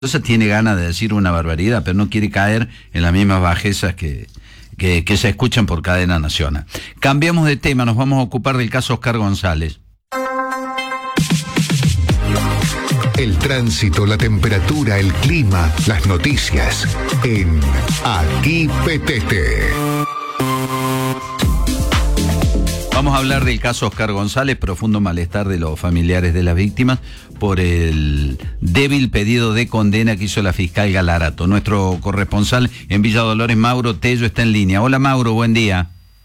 Entonces tiene ganas de decir una barbaridad, pero no quiere caer en las mismas bajezas que se escuchan por cadena nacional. Cambiamos de tema, nos vamos a ocupar del caso Oscar González. El tránsito, la temperatura, el clima, las noticias en Aquí Petete. Vamos a hablar del caso Oscar González, profundo malestar de los familiares de las víctimas por el débil pedido de condena que hizo la fiscal Galarato. Nuestro corresponsal en Villa Dolores, Mauro Tello, está en línea. Hola Mauro, buen día.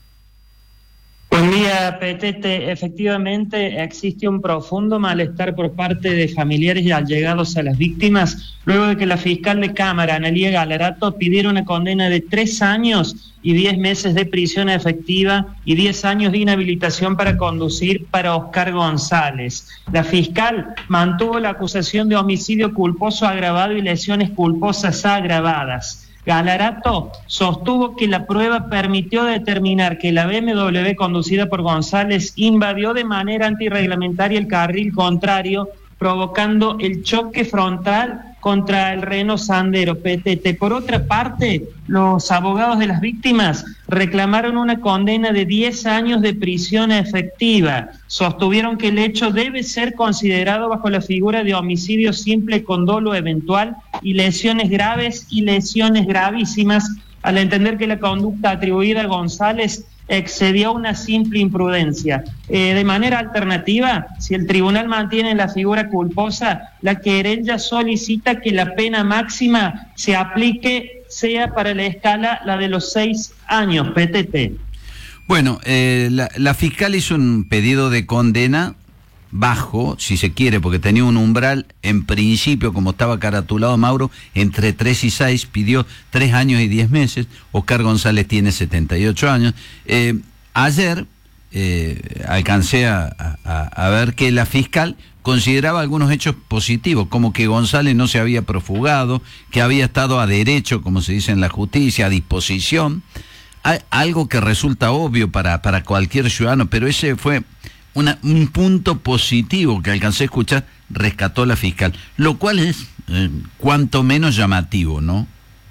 Buen día, Petete. Efectivamente, existe un profundo malestar por parte de familiares y allegados a las víctimas, luego de que la fiscal de Cámara, Analía Galarato, pidiera una condena de 3 años y 10 meses de prisión efectiva y 10 años de inhabilitación para conducir para Oscar González. La fiscal mantuvo la acusación de homicidio culposo agravado y lesiones culposas agravadas. Galarato sostuvo que la prueba permitió determinar que la BMW conducida por González invadió de manera antirreglamentaria el carril contrario, provocando el choque frontal contra el Renault Sandero, Petete. Por otra parte, los abogados de las víctimas reclamaron una condena de 10 años de prisión efectiva. Sostuvieron que el hecho debe ser considerado bajo la figura de homicidio simple con dolo eventual y lesiones graves y lesiones gravísimas, al entender que la conducta atribuida a González excedió una simple imprudencia. De manera alternativa, si el tribunal mantiene la figura culposa, la querella solicita que la pena máxima se aplique, sea para la escala la de los 6 años, Petete. Bueno, la fiscal hizo un pedido de condena bajo, si se quiere, porque tenía un umbral, en principio, como estaba caratulado Mauro, entre 3 y 6, pidió 3 años y 10 meses, Oscar González tiene 78 años. Ayer alcancé a ver que la fiscal consideraba algunos hechos positivos, como que González no se había profugado, que había estado a derecho, como se dice en la justicia, a disposición, algo que resulta obvio para cualquier ciudadano, pero ese fue un punto positivo que alcancé a escuchar, rescató la fiscal, lo cual es cuanto menos llamativo, ¿no?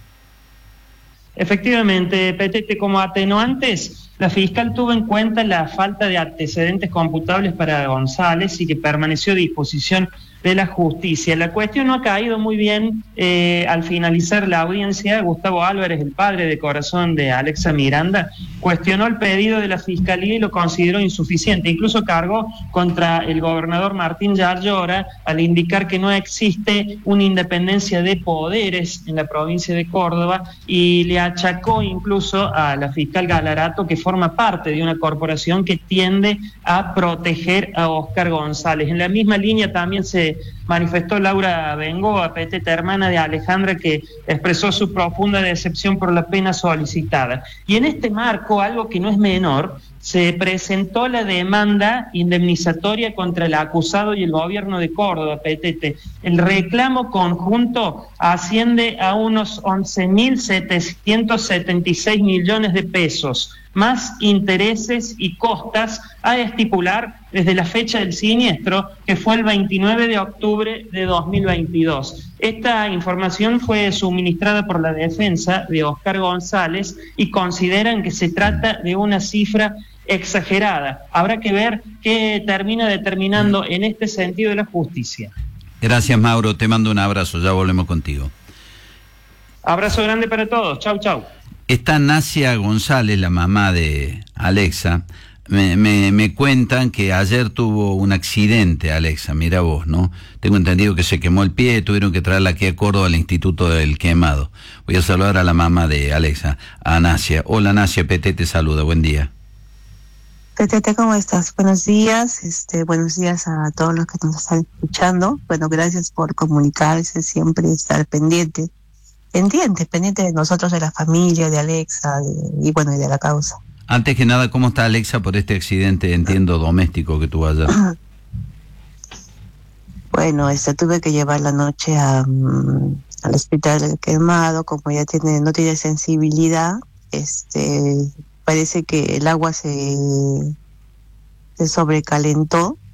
Efectivamente, Petete, como atenuantes, la fiscal tuvo en cuenta la falta de antecedentes computables para González y que permaneció a disposición de la justicia. La cuestión no ha caído muy bien al finalizar la audiencia. Gustavo Álvarez, el padre de corazón de Alexa Miranda, cuestionó el pedido de la fiscalía y lo consideró insuficiente. Incluso cargó contra el gobernador Martín Yarlora al indicar que no existe una independencia de poderes en la provincia de Córdoba y le achacó incluso a la fiscal Galarato que forma parte de una corporación que tiende a proteger a Oscar González. En la misma línea también se manifestó Laura Bengoa, Petete, hermana de Alejandra, que expresó su profunda decepción por la pena solicitada. Y en este marco, algo que no es menor, se presentó la demanda indemnizatoria contra el acusado y el gobierno de Córdoba, Petete. El reclamo conjunto asciende a unos 11.776 millones de pesos, más intereses y costas, a estipular desde la fecha del siniestro, que fue el 29 de octubre de 2022. Esta información fue suministrada por la defensa de Oscar González y consideran que se trata de una cifra exagerada. Habrá que ver qué termina determinando en este sentido de la justicia. Gracias, Mauro, te mando un abrazo, ya volvemos contigo. Abrazo grande para todos, chau, chau. Está Nacia González, la mamá de Alexa. Me cuentan que ayer tuvo un accidente, Alexa, mira vos, ¿no? Tengo entendido que se quemó el pie, tuvieron que traerla aquí a Córdoba al Instituto del Quemado. Voy a saludar a la mamá de Alexa, a Nacia. Hola Nacia, Petete te saluda, buen día. Petete, ¿cómo estás? Buenos días, buenos días a todos los que nos están escuchando. Bueno, gracias por comunicarse, siempre estar pendiente de nosotros, de la familia, de Alexa, y de la causa. Antes que nada, ¿cómo está Alexa por este accidente, entiendo, doméstico que tuvo ayer? Bueno, tuve que llevarla anoche al hospital del Quemado, como ella no tiene sensibilidad, parece que el agua se sobrecalentó